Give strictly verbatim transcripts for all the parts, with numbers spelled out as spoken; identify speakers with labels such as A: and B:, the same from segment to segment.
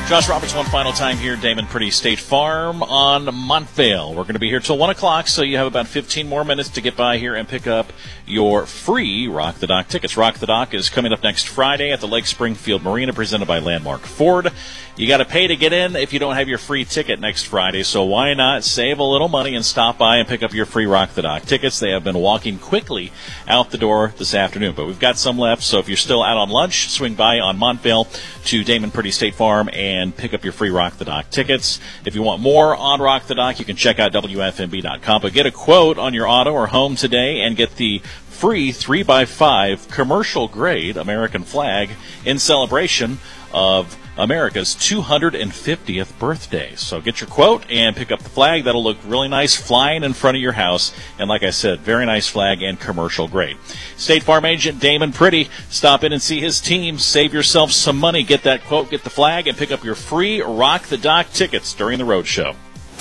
A: Josh Roberts, one final time here, Damon Pretty State Farm on Montvale. We're going to be here till one o'clock, so you have about fifteen more minutes to get by here and pick up your free Rock the Dock tickets. Rock the Dock is coming up next Friday at the Lake Springfield Marina, presented by Landmark Ford. You got to pay to get in if you don't have your free ticket next Friday, so why not save a little money and stop by and pick up your free Rock the Dock tickets? They have been walking quickly out the door this afternoon, but we've got some left, so if you're still out on lunch, swing by on Montvale to Damon Pretty State Farm and pick up your free Rock the Dock tickets. If you want more on Rock the Dock, you can check out W F M B dot com, but get a quote on your auto or home today and get the free three by five commercial-grade American flag in celebration of America's two hundred fiftieth birthday. So get your quote and pick up the flag. That'll look really nice flying in front of your house. And like I said, very nice flag and commercial grade. State Farm agent Damon Pretty, stop in and see his team. Save yourself some money. Get that quote, get the flag, and pick up your free Rock the Dock tickets during the road show.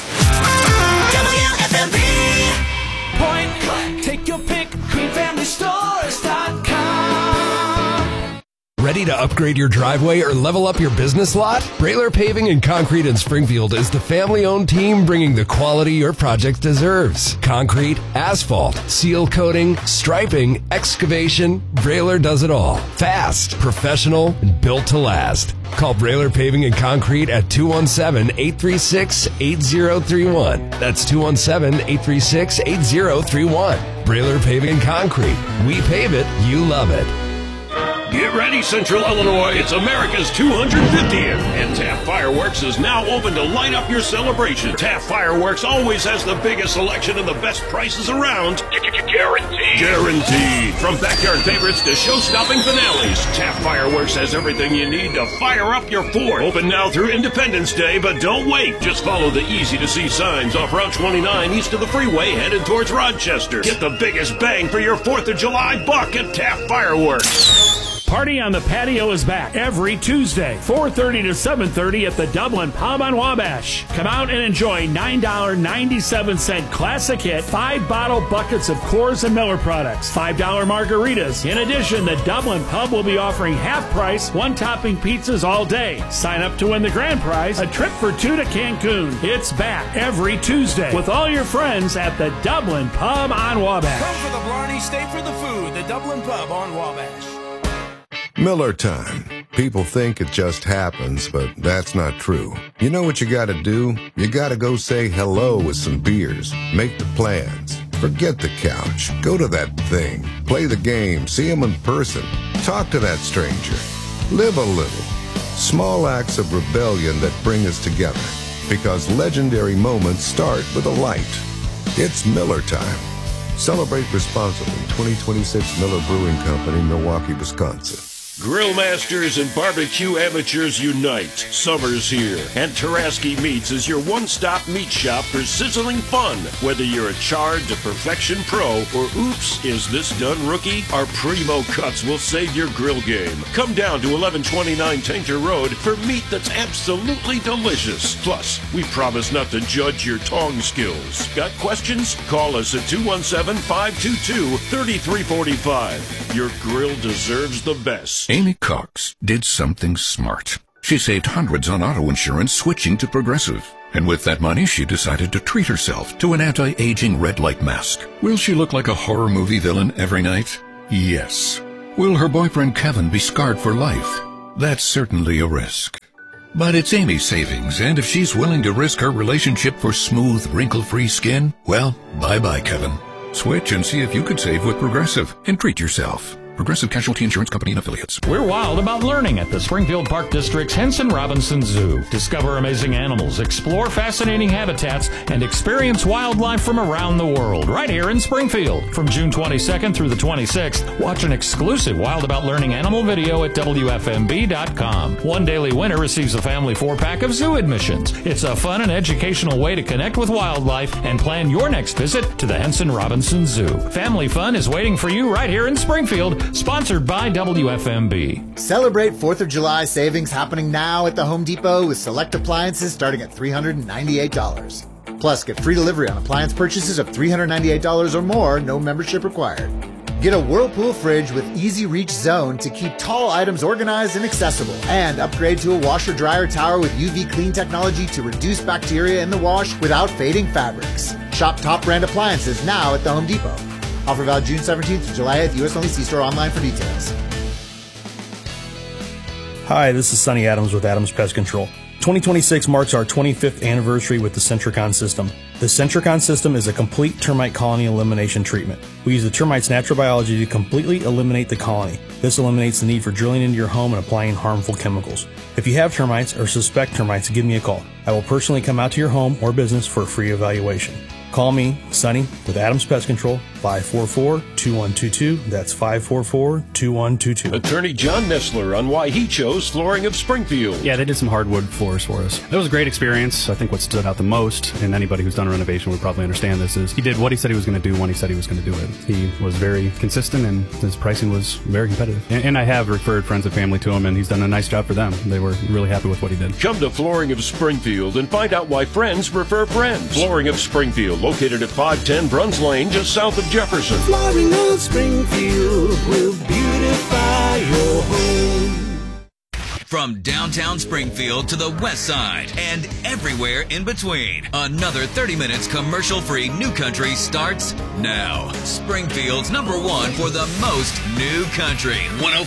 B: W F M B. Point blank. Take your pick. Green Family Stores dot com.
C: Ready to upgrade your driveway or level up your business lot? Brailer Paving and Concrete in Springfield is the family-owned team bringing the quality your project deserves. Concrete, asphalt, seal coating, striping, excavation, Brailer does it all. Fast, professional, and built to last. Call Brailer Paving and Concrete at two one seven, eight three six, eight zero three one. That's two one seven, eight three six, eight zero three one. Brailer Paving and Concrete. We pave it, you love it.
D: Get ready, Central Illinois. It's America's two hundred fiftieth. And Taft Fireworks is now open to light up your celebration. Taft Fireworks always has the biggest selection and the best prices around. Guaranteed. Guaranteed. From backyard favorites to show-stopping finales, Taft Fireworks has everything you need to fire up your fort. Open now through Independence Day, but don't wait. Just follow the easy-to-see signs off Route twenty-nine east of the freeway headed towards Rochester. Get the biggest bang for your fourth of July buck at Taft Fireworks.
E: Party on the Patio is back every Tuesday, four thirty to seven thirty at the Dublin Pub on Wabash. Come out and enjoy nine dollars and ninety-seven cents classic hit, five bottle buckets of Coors and Miller products, five dollars margaritas. In addition, the Dublin Pub will be offering half-price, one-topping pizzas all day. Sign up to win the grand prize, a trip for two to Cancun. It's back every Tuesday with all your friends at the Dublin Pub on Wabash.
B: Come for the Blarney, stay for the food. The Dublin Pub on Wabash.
F: Miller time. People think it just happens, but that's not true. You know what you gotta do? You gotta go say hello with some beers. Make the plans. Forget the couch. Go to that thing. Play the game. See them in person. Talk to that stranger. Live a little. Small acts of rebellion that bring us together. Because legendary moments start with a light. It's Miller time. Celebrate responsibly. twenty twenty-six Miller Brewing Company, Milwaukee, Wisconsin.
D: Grill masters and barbecue amateurs unite. Summer's here, and Taraski Meats is your one-stop meat shop for sizzling fun. Whether you're a charred to perfection pro or oops, is this done rookie? Our primo cuts will save your grill game. Come down to eleven twenty-nine Tainter Road for meat that's absolutely delicious. Plus, we promise not to judge your tong skills. Got questions? Call us at two one seven, five two two, three three four five. Your grill deserves the best.
G: Amy Cox did something smart. She saved hundreds on auto insurance switching to Progressive. And with that money, she decided to treat herself to an anti-aging red light mask. Will she look like a horror movie villain every night? Yes. Will her boyfriend Kevin be scarred for life? That's certainly a risk. But it's Amy's savings, and if she's willing to risk her relationship for smooth, wrinkle-free skin, well, bye-bye, Kevin. Switch and see if you could save with Progressive and treat yourself. Progressive Casualty Insurance Company and Affiliates.
E: We're wild about learning at the Springfield Park District's Henson Robinson Zoo. Discover amazing animals, explore fascinating habitats, and experience wildlife from around the world right here in Springfield. From June twenty-second through the twenty-sixth, watch an exclusive Wild About Learning animal video at W F M B dot com. One daily winner receives a family four-pack of zoo admissions. It's a fun and educational way to connect with wildlife and plan your next visit to the Henson Robinson Zoo. Family fun is waiting for you right here in Springfield. Sponsored by W F M B.
H: Celebrate fourth of July savings happening now at the Home Depot with select appliances starting at three hundred ninety-eight dollars. Plus, get free delivery on appliance purchases of three hundred ninety-eight dollars or more, no membership required. Get a Whirlpool fridge with Easy Reach Zone to keep tall items organized and accessible. And upgrade to a washer-dryer tower with U V clean technology to reduce bacteria in the wash without fading fabrics. Shop top brand appliances now at the Home Depot. Offer valid June seventeenth to July eighth. U S only. See store online for details.
I: Hi, this is Sonny Adams with Adams Pest Control. twenty twenty-six marks our twenty-fifth anniversary with the Centricon system. The Centricon system is a complete termite colony elimination treatment. We use the termite's natural biology to completely eliminate the colony. This eliminates the need for drilling into your home and applying harmful chemicals. If you have termites or suspect termites, give me a call. I will personally come out to your home or business for a free evaluation. Call me, Sonny, with Adams Pest Control, five four four, two one two two. That's five four four, two one two two.
D: Attorney John Nestler on why he chose Flooring of Springfield.
J: Yeah, they did some hardwood floors for us. It was a great experience. I think what stood out the most, and anybody who's done a renovation would probably understand this, is he did what he said he was going to do when he said he was going to do it. He was very consistent, and his pricing was very competitive. And, and I have referred friends and family to him, and he's done a nice job for them. They were really happy with what he did.
D: Come to Flooring of Springfield and find out why friends prefer friends. Flooring of Springfield, located at five ten Bruns Lane, just south of Jefferson.
B: Flooring of Springfield will beautify your home.
K: From downtown Springfield to the west side and everywhere in between, another thirty minutes commercial-free New Country starts now. Springfield's number one for the most New Country. one oh